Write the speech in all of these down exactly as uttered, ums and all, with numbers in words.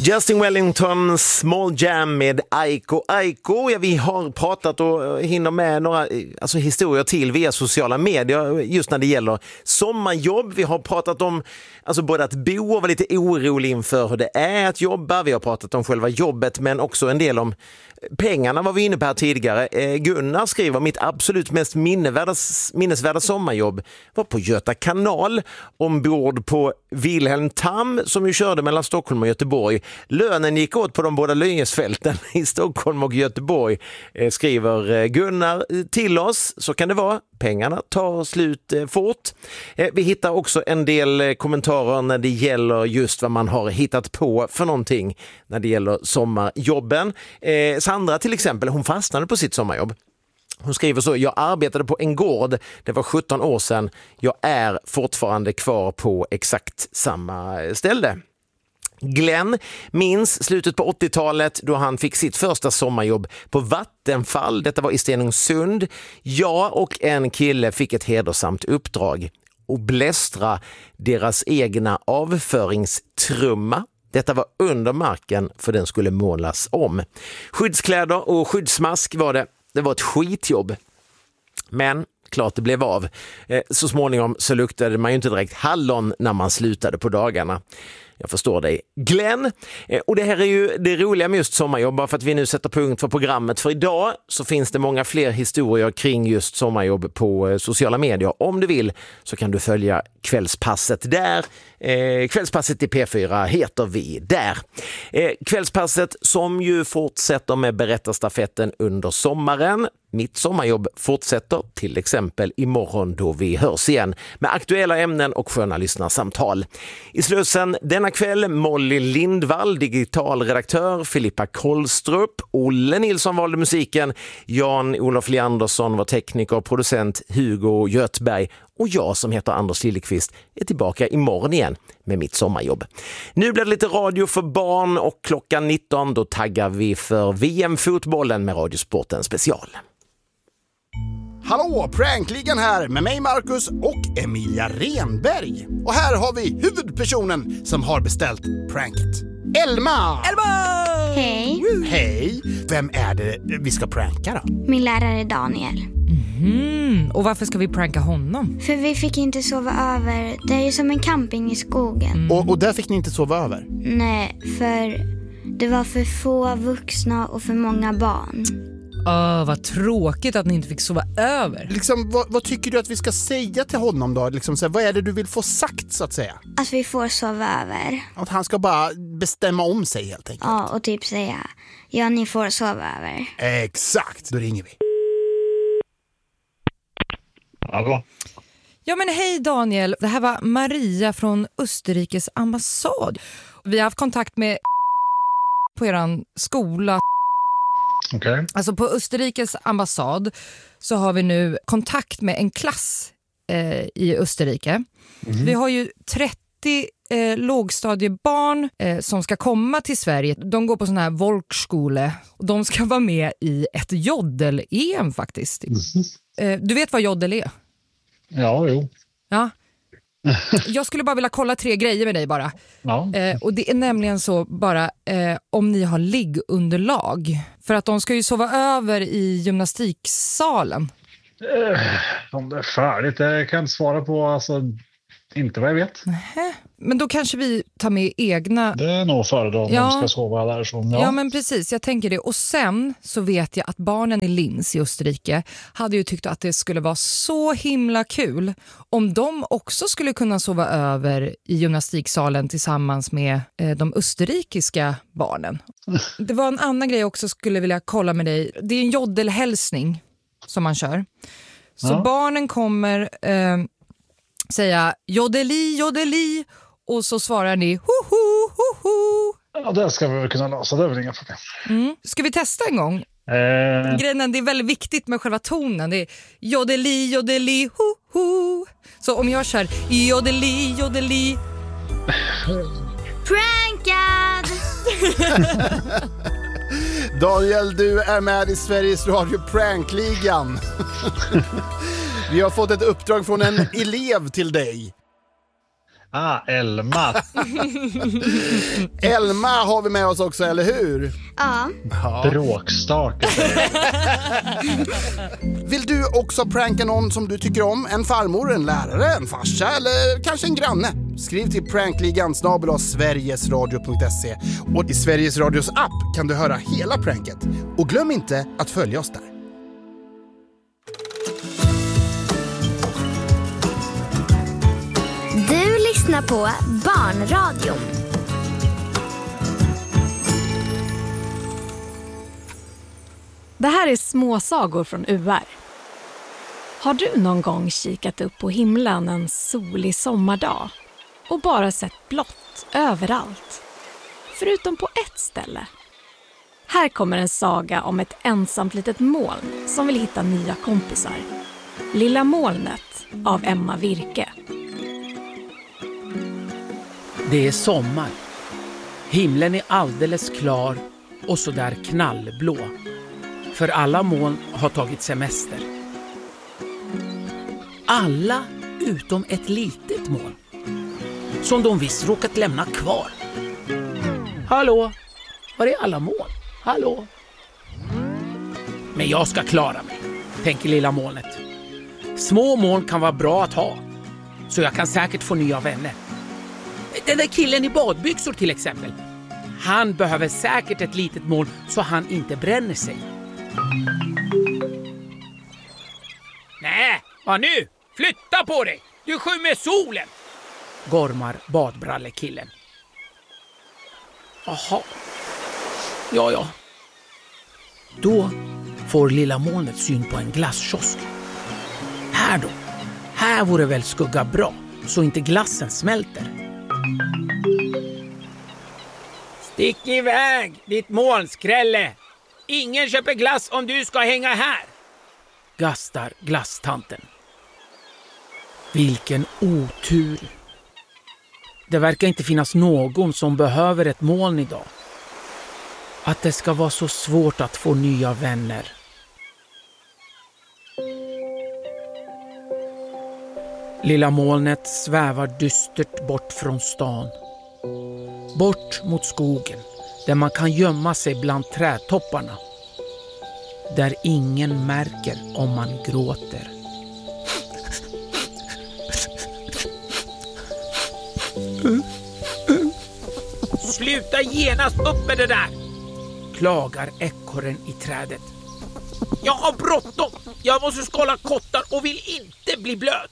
Justin Wellington, Small Jam med Aiko Aiko. Ja, vi har pratat och hinner med några alltså, historier till via sociala medier just när det gäller sommarjobb. Vi har pratat om alltså, både att bo och vara lite orolig inför hur det är att jobba. Vi har pratat om själva jobbet men också en del om pengarna var vi inne på här tidigare. Eh, Gunnar skriver, mitt absolut mest minnesvärda, minnesvärda sommarjobb var på Göta kanal ombord på Wilhelm Tam som ju körde mellan Stockholm och Göteborg. Lönen gick åt på de båda Lyngesfälten i Stockholm och Göteborg, eh, skriver Gunnar till oss. Så kan det vara. Pengarna tar slut eh, fort. Eh, vi hittar också en del eh, kommentarer när det gäller just vad man har hittat på för någonting när det gäller sommarjobben. Eh, Sandra till exempel, hon fastnade på sitt sommarjobb. Hon skriver så, jag arbetade på en gård, det var sjutton år sedan. Jag är fortfarande kvar på exakt samma ställe. Glenn minns slutet på åttiotalet då han fick sitt första sommarjobb på Vattenfall. Detta var i Stenungsund. Jag och en kille fick ett hedersamt uppdrag att blästra deras egna avföringstrumma. Detta var under marken för den skulle målas om. Skyddskläder och skyddsmask var det. Det var ett skitjobb. Men klart det blev av. Så småningom så luktade man ju inte direkt hallon när man slutade på dagarna. Jag förstår dig, Glenn. Och det här är ju det roliga med just sommarjobb, bara för att vi nu sätter punkt för programmet. För idag så finns det många fler historier kring just sommarjobb på sociala medier. Om du vill så kan du följa Kvällspasset där. Eh, Kvällspasset i P fyra heter vi där. Eh, Kvällspasset som ju fortsätter med berättarstafetten under sommaren. Mitt sommarjobb fortsätter till exempel imorgon då vi hörs igen med aktuella ämnen och sköna lyssnarsamtal. I Slussen denna kväll Molly Lindvall, digital redaktör, Filippa Kollstrup, Olle Nilsson valde musiken, Jan-Olof Leandersson var tekniker, producent Hugo Götberg och jag som heter Anders Lillekvist är tillbaka imorgon igen med mitt sommarjobb. Nu blir det lite radio för barn och klockan nitton då taggar vi för V M-fotbollen med Radiosporten special. Hallå, Prankligan här med mig Marcus och Emilia Renberg. Och här har vi huvudpersonen som har beställt pranket. Elma! Elma! Hej. Hej. Vem är det vi ska pranka då? Min lärare Daniel. Mm. Och varför ska vi pranka honom? För vi fick inte sova över. Det är ju som en camping i skogen. Mm. Och, och där fick ni inte sova över? Nej, för det var för få vuxna och för många barn. Åh, vad tråkigt att ni inte fick sova över. Liksom, vad, vad tycker du att vi ska säga till honom då? Liksom, så här, vad är det du vill få sagt så att säga? Att vi får sova över. Att han ska bara bestämma om sig helt enkelt. Ja, och typ säga, ja ni får sova över. Exakt, då ringer vi. Hallå? Ja men hej Daniel, det här var Maria från Österrikes ambassad. Vi har haft kontakt med på eran skola. Okay. Alltså på Österrikes ambassad så har vi nu kontakt med en klass eh, i Österrike. Mm. Vi har ju trettio eh, lågstadiebarn eh, som ska komma till Sverige. De går på sån här Volksskole och de ska vara med i ett joddel-E M faktiskt. Mm. Eh, du vet vad joddel är? Ja, jo. Ja. Jag skulle bara vilja kolla tre grejer med dig bara. Ja. Eh, och det är nämligen så bara eh, om ni har liggunderlag. För att de ska ju sova över i gymnastiksalen. Eh, om det är färdigt, det kan jag svara på. Alltså, inte vad jag vet. Nähä. Men då kanske vi tar med egna... Det är nog före då om ja. de ska sova där. Så, ja. ja, men precis. Jag tänker det. Och sen så vet jag att barnen i Linz i Österrike hade ju tyckt att det skulle vara så himla kul om de också skulle kunna sova över i gymnastiksalen tillsammans med eh, de österrikiska barnen. Det var en annan grej jag också skulle vilja kolla med dig. Det är en joddelhälsning som man kör. Så ja. Barnen kommer... Eh, säga jodeli, jodeli och så svarar ni ho ho ho ho. Ja, det ska vi väl kunna lösa, det är väl inga problem. Mm. Ska vi testa en gång? Eh. Grejen, det är väldigt viktigt med själva tonen. Det är jodeli, jodeli, ho ho. Så om jag kör jodeli, jodeli. Prankad! Daniel, du är med i Sveriges Radio Prankligan. Vi har fått ett uppdrag från en elev till dig. Ah, Elma. Elma har vi med oss också, eller hur? Ja. Bråkstake. Vill du också pranka någon som du tycker om? En farmor, en lärare, en farsa eller kanske en granne? Skriv till prankligan snabel-a sverigesradio punkt se. Och i Sveriges Radios app kan du höra hela pranket. Och glöm inte att följa oss där. Du lyssnar på Barnradion. Det här är småsagor från U R. Har du någon gång kikat upp på himlen en solig sommardag och bara sett blått överallt? Förutom på ett ställe. Här kommer en saga om ett ensamt litet moln som vill hitta nya kompisar. Lilla molnet av Emma Virke. Det är sommar. Himlen är alldeles klar och så där knallblå. För alla moln har tagit semester. Alla utom ett litet moln. Som de visst råkat lämna kvar. Hallå? Var är alla moln? Hallå? Men jag ska klara mig, tänker lilla molnet. Små moln kan vara bra att ha. Så jag kan säkert få nya vänner. Den där killen i badbyxor till exempel. Han behöver säkert ett litet moln så han inte bränner sig. Nej, vad nu? Flytta på dig! Du skymmer solen! Gormar badbrallekillen. Jaha. Ja, ja. Då får lilla molnet syn på en glasskiosk. Här då. Här vore väl skugga bra så inte glassen smälter. Stick iväg, ditt molnskrälle! Ingen köper glass om du ska hänga här! Gastar glasstanten. Vilken otur! Det verkar inte finnas någon som behöver ett moln idag. Att det ska vara så svårt att få nya vänner. Lilla molnet svävar dystert bort från stan. Bort mot skogen, där man kan gömma sig bland trädtopparna. Där ingen märker om man gråter. Sluta genast upp med det där! Klagar ekorren i trädet. Jag har bråttom! Jag måste skala kottar och vill inte bli blöt!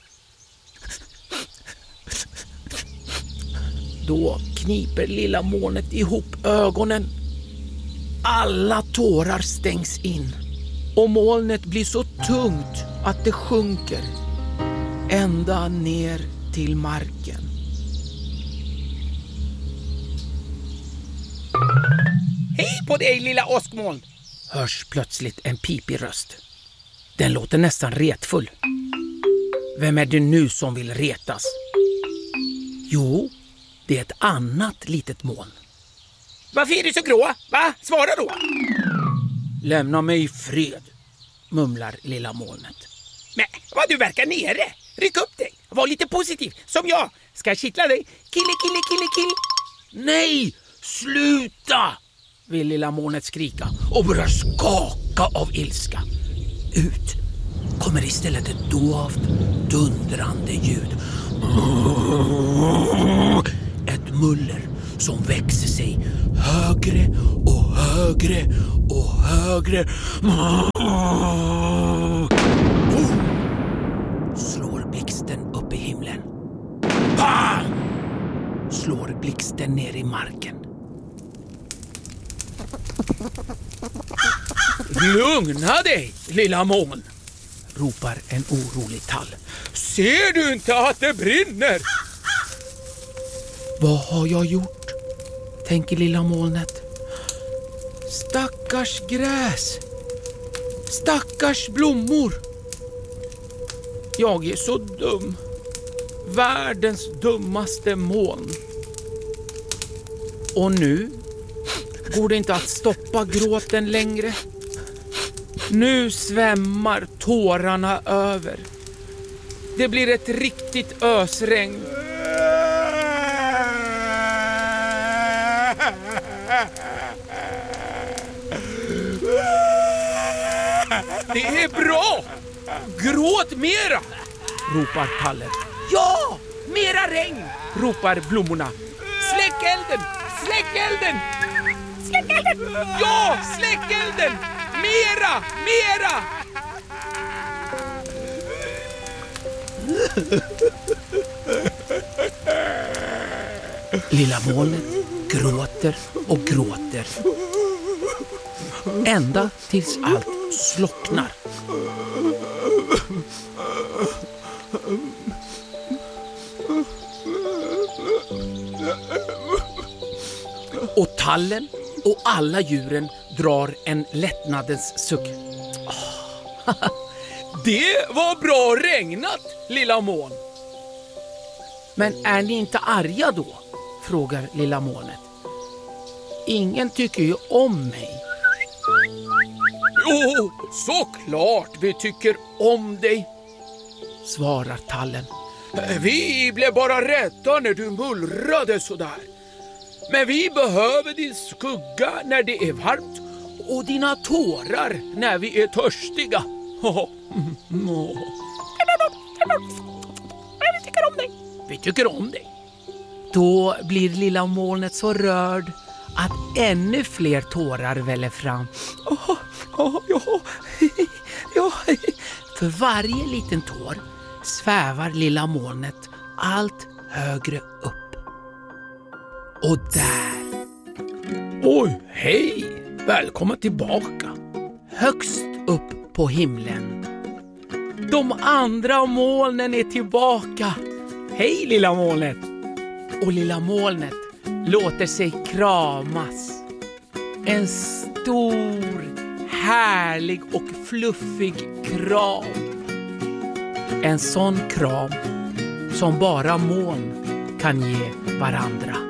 Då kniper lilla molnet ihop ögonen. Alla tårar stängs in. Och molnet blir så tungt att det sjunker. Ända ner till marken. Hej på dig lilla åskmoln! Hörs plötsligt en pipig röst. Den låter nästan retfull. Vem är det nu som vill retas? Jo, det är ett annat litet moln. Varför är du så grå? Va? Svara då! Lämna mig i fred, mumlar lilla molnet. Men vad, du verkar nere. Ryck upp dig. Var lite positiv, som jag. Ska jag kittla dig? Kille, kille, kille, kille. Nej, sluta! Vill lilla molnet skrika och börjar skaka av ilska. Ut kommer istället ett dovt, dundrande ljud. Ett muller som växer sig högre och högre och högre. Boom! Slår blixten upp i himlen. Bam! Slår blixten ner i marken. Lugna dig, lilla moln, ropar en orolig tall. Ser du inte att det brinner? Vad har jag gjort? Tänker lilla molnet. Stackars gräs. Stackars blommor. Jag är så dum. Världens dummaste moln. Och nu går det inte att stoppa gråten längre. Nu svämmar tårarna över. Det blir ett riktigt ösregn. Det är bra! Gråt mera! Ropar tallen. Ja! Mera regn! Ropar blommorna. Släck elden! Släck elden! Släck elden! Ja! Släck elden! Mera! Mera! Lilla molnet gråter och gråter. Ända tills allt slocknar. Och tallen och alla djuren drar en lättnadens suck. Det var bra regnat, lilla mån. Men är ni inte arga då? Frågar lilla månet. Ingen tycker ju om mig. Jo, såklart vi tycker om dig, svarar tallen. Vi blev bara rädda när du mullrade sådär. Men vi behöver din skugga när det är varmt och dina tårar när vi är törstiga. Vi tycker om dig. Vi tycker om dig. Då blir lilla molnet så rörd att ännu fler tårar väller fram. Oh, oh, ja, ja. För varje liten tår svävar lilla molnet allt högre upp. Och där. Oj, hej! Välkommen tillbaka. Högst upp på himlen. De andra molnen är tillbaka. Hej lilla molnet. Och lilla molnet låter sig kramas. En stor, härlig och fluffig kram. En sån kram som bara moln kan ge varandra.